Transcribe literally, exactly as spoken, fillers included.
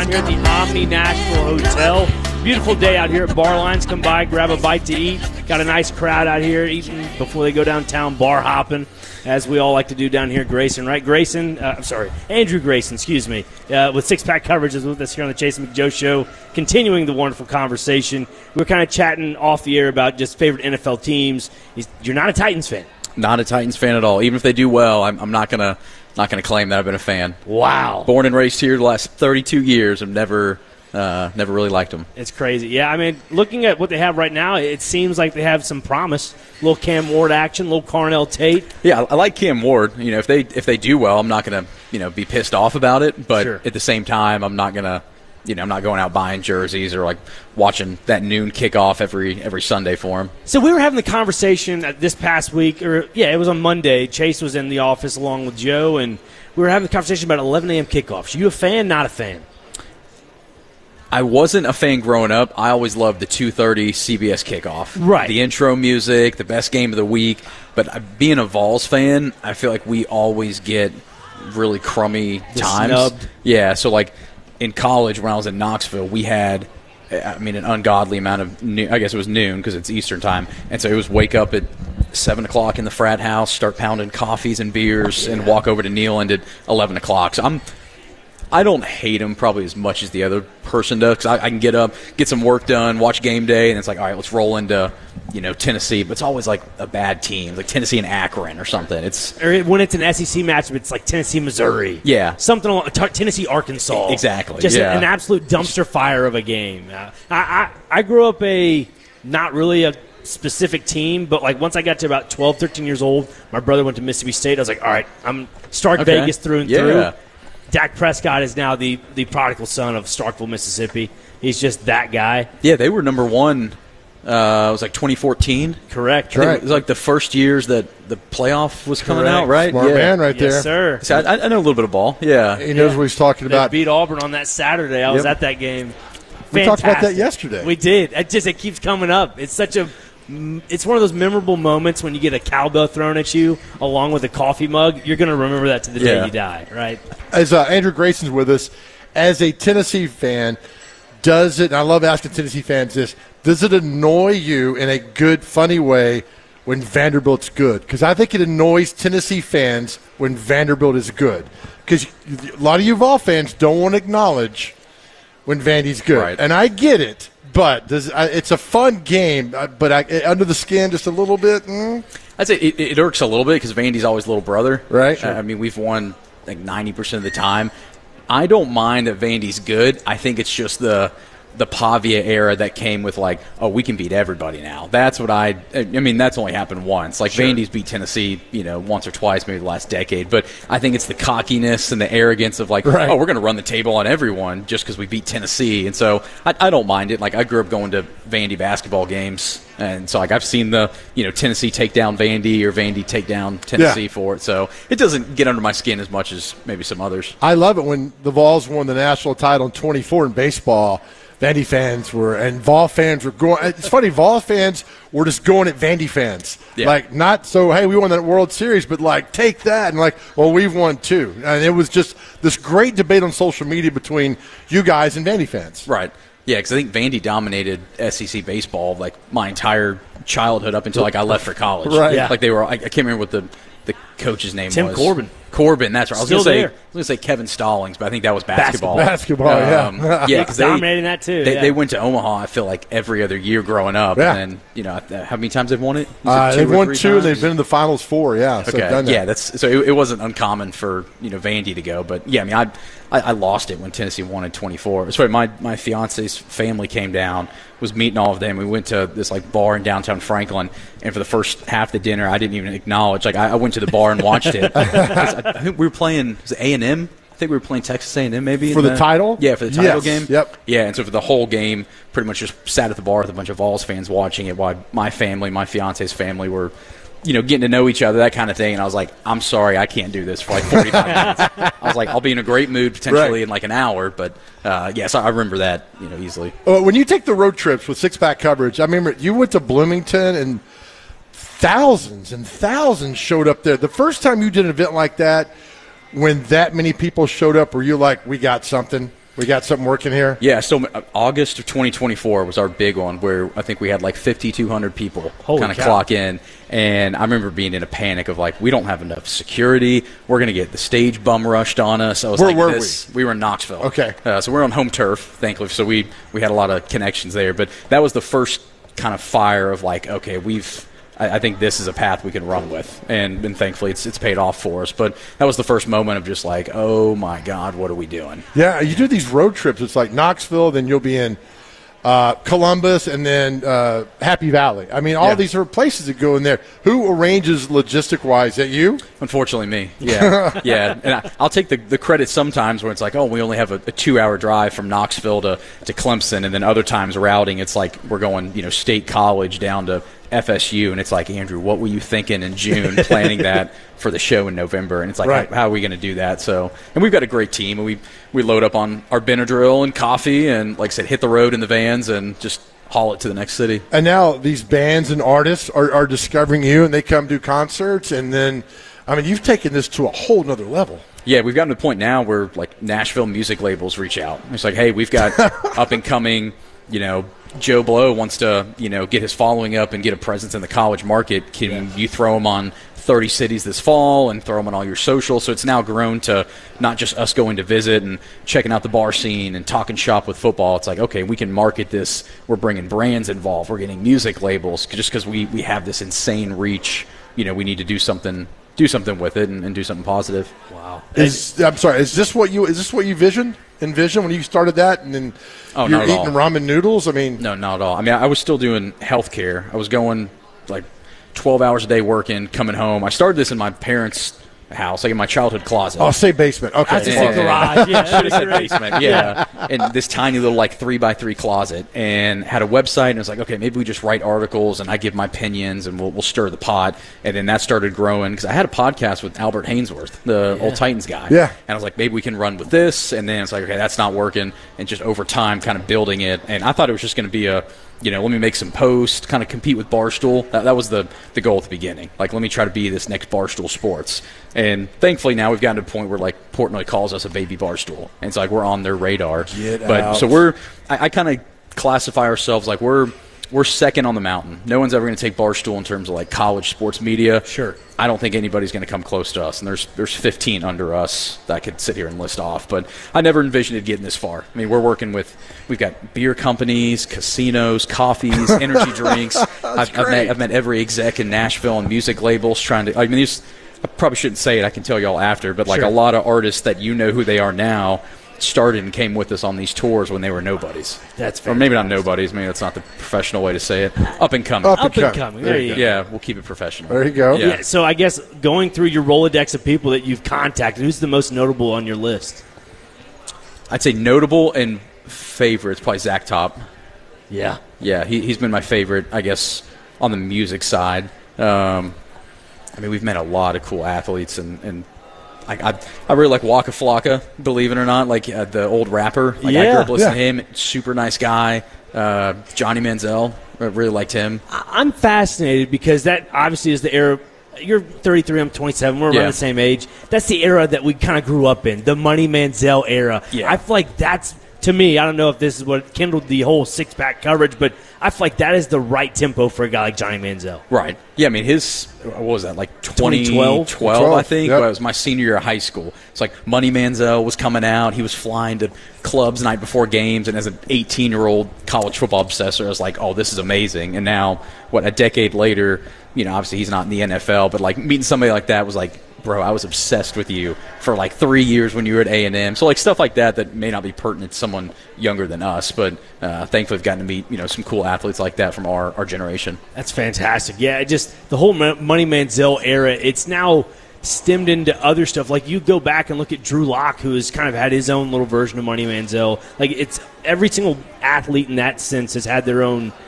I'm here at the Omni Nashville Hotel. Beautiful day out here at Bar Lines. Come by, grab a bite to eat. Got a nice crowd out here eating before they go downtown bar hopping, as we all like to do down here at Grayson, right? Grayson, uh, I'm sorry, Andrew Grayson, excuse me, uh, with Six Pack Coverage is with us here on the Chase McJoe Show, continuing the wonderful conversation. We We're kind of chatting off the air about just favorite N F L teams. He's, you're not a Titans fan. Not a Titans fan at all. Even if they do well, I'm, I'm not gonna not gonna claim that I've been a fan. Wow. Born and raised here the last thirty-two years. I've never uh, never really liked them. It's crazy. Yeah, I mean, looking at what they have right now, it seems like they have some promise. A little Cam Ward action, a little Carnell Tate. Yeah, I, I like Cam Ward. You know, if they if they do well, I'm not gonna you know be pissed off about it. But sure. At the same time, I'm not gonna. You know, I'm not going out buying jerseys or like watching that noon kickoff every every Sunday for him. So we were having the conversation this past week, or yeah, it was on Monday. Chase was in the office along with Joe, and we were having the conversation about eleven a.m. kickoffs. You a fan? Not a fan? I wasn't a fan growing up. I always loved the two thirty C B S kickoff. Right. The intro music, the best game of the week. But being a Vols fan, I feel like we always get really crummy Just times. snubbed. Yeah, so like in college when I was in Knoxville, we had, I mean, an ungodly amount of, noon, I guess it was noon because it's Eastern time. And so it was wake up at seven o'clock in the frat house, start pounding coffees and beers, and walk over to Neyland at eleven o'clock. So I'm, I don't hate them probably as much as the other person does because I, I can get up, get some work done, watch game day, and it's like, all right, let's roll into, you know, Tennessee. But it's always like a bad team, like Tennessee and Akron or something. It's or when it's an S E C matchup, it's like Tennessee, Missouri. Yeah. Something along t- Tennessee, Arkansas. Exactly. Just yeah. an absolute dumpster fire of a game. Uh, I, I, I grew up a not really a specific team, but like once I got to about twelve, thirteen years old, my brother went to Mississippi State. I was like, all right, I'm Stark Okay. Vegas through and yeah. through. Dak Prescott is now the, the prodigal son of Starkville, Mississippi. He's just that guy. Yeah, they were number one. Uh, it was like twenty fourteen. Correct. I think It was like the first years that the playoff was coming Correct. out, right? Smart yeah. man right Yes, there. sir. So I, I know a little bit of ball. Yeah. He knows what he's talking They about. beat Auburn on that Saturday. I was Yep. at that game. We talked about that Fantastic. yesterday. We did. It just it keeps coming up. It's such a it's one of those memorable moments when you get a cowbell thrown at you along with a coffee mug. You're going to remember that to the day Yeah. you die, right? As uh, Andrew Grayson's with us, as a Tennessee fan, does it, and I love asking Tennessee fans this, does it annoy you in a good, funny way when Vanderbilt's good? Because I think it annoys Tennessee fans when Vanderbilt is good. Because a lot of you Vol fans don't want to acknowledge when Vandy's good. Right. And I get it, but does, uh, it's a fun game, uh, but I, under the skin just a little bit. Mm. I'd say it, it irks a little bit because Vandy's always little brother. Right. Uh, I mean, we've won like ninety percent of the time. I don't mind that Vandy's good. I think it's just the the Pavia era that came with like, oh, we can beat everybody now. That's what I – I mean, that's only happened once. Like, Sure. Vandy's beat Tennessee, you know, once or twice maybe the last decade. But I think it's the cockiness and the arrogance of like, Right. oh, we're going to run the table on everyone just because we beat Tennessee. And so I, I don't mind it. Like, I grew up going to Vandy basketball games. And so, like, I've seen the, you know, Tennessee take down Vandy or Vandy take down Tennessee Yeah. for it. So it doesn't get under my skin as much as maybe some others. I love it when the Vols won the national title in twenty-four in baseball. Vandy fans were, and Vol fans were going. It's funny, Vol fans were just going at Vandy fans. Yeah. Like, not so, hey, we won that World Series, but like, take that. And like, well, we've won too. And it was just this great debate on social media between you guys and Vandy fans. Right. Yeah, because I think Vandy dominated S E C baseball like my entire childhood up until like I left for college. Right. Yeah. Like they were. I, I can't remember what the, the coach's name Tim was. Corbin. Corbin. That's right. I was Still gonna say. there. I was gonna say Kevin Stallings, but I think that was basketball. Basketball, yeah. Um, yeah, because they Dominating that too. They, yeah. they went to Omaha. I feel like every other year growing up. Yeah. And then you know how many times they've won it? You said Uh, two they've or won three two, and they've times? been in the finals four. Yeah, so Okay, they've done that. yeah, that's so it, it wasn't uncommon for you know Vandy to go, but yeah, I mean, I, I I lost it when Tennessee won in twenty-four. Sorry, my my fiance's family came down, was meeting all of them. We went to this like bar in downtown Franklin, and for the first half of the dinner, I didn't even acknowledge. Like I, I went to the bar and watched it. I, I think we were playing was it A and M. I think we were playing Texas A and M maybe For in the title? Yeah, for the title Yes, game. yep. Yeah, and so for the whole game, pretty much just sat at the bar with a bunch of Vols fans watching it while my family, my fiance's family were, you know, getting to know each other, that kind of thing. And I was like, I'm sorry, I can't do this for like forty-five minutes. I was like, I'll be in a great mood potentially Right. in like an hour. But, uh, yes, I remember that, you know, easily. Uh, when you take the road trips with six-pack coverage, I remember you went to Bloomington and thousands and thousands showed up there. The first time you did an event like that, when that many people showed up, were you like, we got something? We got something working here? Yeah, so uh, August of twenty twenty-four was our big one where I think we had like fifty-two hundred people kind of clock in. And I remember being in a panic of like, we don't have enough security. We're going to get the stage bum rushed on us. I was Where like, were this. We? we were in Knoxville. Okay. Uh, so we're on home turf, thankfully. So we, we had a lot of connections there. But that was the first kind of fire of like, okay, we've – I think this is a path we can run with, and, and thankfully it's it's paid off for us. But that was the first moment of just like, oh, my God, what are we doing? Yeah, you do these road trips. It's like Knoxville, then you'll be in uh, Columbus, and then uh, Happy Valley. I mean, all Yeah. these are places that go in there. Who arranges logistic-wise? Is that you? Unfortunately, me. Yeah, yeah. And I, I'll take the, the credit sometimes where it's like, oh, we only have a, a two-hour drive from Knoxville to, to Clemson, and then other times routing, it's like we're going, you know, State College down to F S U, and it's like, Andrew, what were you thinking in June planning that for the show in November? And it's like, right. how, how are we going to do that? So, and we've got a great team, and we we load up on our Benadryl and coffee, and like I said, hit the road in the vans and just haul it to the next city. And now these bands and artists are, are discovering you, and they come do concerts, and then, I mean, you've taken this to a whole nother level. Yeah, we've gotten to the point now where like Nashville music labels reach out. It's like, hey, we've got up and coming, you know, Joe Blow wants to, you know, get his following up and get a presence in the college market. Can yeah. you throw him on thirty cities this fall and throw him on all your social? So it's now grown to not just us going to visit and checking out the bar scene and talking shop with football. It's like, okay, we can market this. We're bringing brands involved. We're getting music labels just because we, we have this insane reach. You know, we need to do something do something with it and, and do something positive. Wow. Is, I'm sorry. Is this what you is this what you visioned? Envision when you started that, and then oh, you're not at eating all. ramen noodles? I mean, no, not at all. I mean, I was still doing healthcare. I was going like twelve hours a day working, coming home. I started this in my parents' house, like in my childhood closet. Oh, say basement. Okay, I just said garage. Yeah, should have said basement. Yeah, and this tiny little like three by three closet, and had a website. And it was like, okay, maybe we just write articles, and I give my opinions, and we'll we'll stir the pot. And then that started growing because I had a podcast with Albert Hainsworth, the yeah. old Titans guy. Yeah, and I was like, maybe we can run with this. And then it's like, okay, that's not working, and just over time, kind of building it. And I thought it was just going to be a you know, let me make some posts, kind of compete with Barstool. That, that was the, the goal at the beginning. Like, let me try to be this next Barstool Sports. And thankfully now we've gotten to a point where, like, Portnoy calls us a baby Barstool. And it's like we're on their radar. Get but out. So we're – I, I kind of classify ourselves like we're – we're second on the mountain. No one's ever going to take Barstool in terms of, like, college sports media. Sure. I don't think anybody's going to come close to us. And there's there's fifteen under us that I could sit here and list off. But I never envisioned it getting this far. I mean, we're working with – we've got beer companies, casinos, coffees, energy drinks. I've, I've, met, I've met every exec in Nashville and music labels trying to – I mean, these, I probably shouldn't say it. I can tell you all after. But, like, sure. a lot of artists that you know who they are now – started and came with us on these tours when they were nobodies. That's fantastic. Or maybe not nobodies. Maybe that's not the professional way to say it. Up and coming. Up Up and and coming. coming. There you go. Yeah, we'll keep it professional. There you go. Yeah. Yeah, so I guess going through your Rolodex of people that you've contacted, who's the most notable on your list? I'd say notable and favorites, probably Zach Top. Yeah. Yeah, he, he's been my favorite, I guess, on the music side. Um, I mean, we've met a lot of cool athletes, and, and I, I I really like Waka Flocka, believe it or not, like uh, the old rapper. Like, Yeah. I grew up listening Yeah. to him. Super nice guy. Uh, Johnny Manziel, I really liked him. I- I'm fascinated because that obviously is the era. You're thirty-three, I'm twenty-seven. We're around Yeah. the same age. That's the era that we kind of grew up in, the Money Manziel era. Yeah. I feel like that's, to me, I don't know if this is what kindled the whole six-pack coverage, but I feel like that is the right tempo for a guy like Johnny Manziel. Right. Yeah, I mean, his, what was that, like twenty twelve, twelve, I think? yep. Well, it was my senior year of high school. It's like Money Manziel was coming out. He was flying to clubs the night before games, and as an eighteen-year-old college football obsessor, I was like, oh, this is amazing. And now, what, a decade later, you know, obviously he's not in the N F L, but, like, meeting somebody like that was like, bro, I was obsessed with you for like three years when you were at A and M. So like stuff like that that may not be pertinent to someone younger than us, but uh, thankfully I've gotten to meet, you know, some cool athletes like that from our, our generation. That's fantastic. Yeah, it just the whole Ma- Money Manziel era, it's now stemmed into other stuff. Like you go back and look at Drew Lock, who has kind of had his own little version of Money Manziel. Like it's every single athlete in that sense has had their own